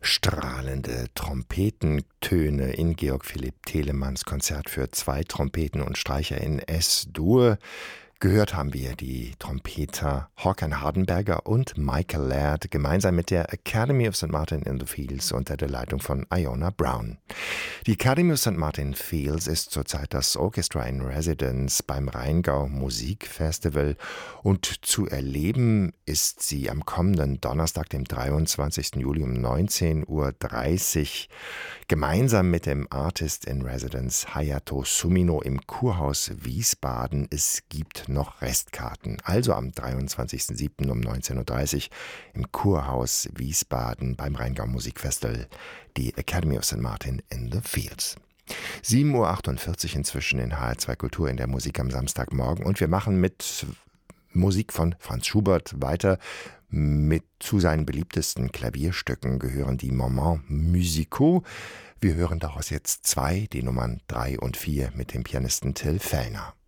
Strahlende Trompetentöne in Georg Philipp Telemanns Konzert für 2 Trompeten und Streicher in S-Dur. Gehört haben wir die Trompeter Håkan Hardenberger und Michael Laird gemeinsam mit der Academy of St. Martin in the Fields unter der Leitung von Iona Brown. Die Academy of St. Martin Fields ist zurzeit das Orchestra in Residence beim Rheingau Musikfestival und zu erleben ist sie am kommenden Donnerstag, dem 23. Juli um 19:30 Uhr gemeinsam mit dem Artist in Residence Hayato Sumino im Kurhaus Wiesbaden. Es gibt noch Restkarten. Also am 23.07. um 19:30 Uhr im Kurhaus Wiesbaden beim Rheingau Musikfestival die Academy of St. Martin in the Fields. 7:48 Uhr inzwischen in HR2 Kultur in der Musik am Samstagmorgen und wir machen mit Musik von Franz Schubert weiter. Zu seinen beliebtesten Klavierstücken gehören die Moments musicaux. Wir hören daraus jetzt 2, die Nummern 3 und 4 mit dem Pianisten Till Fellner.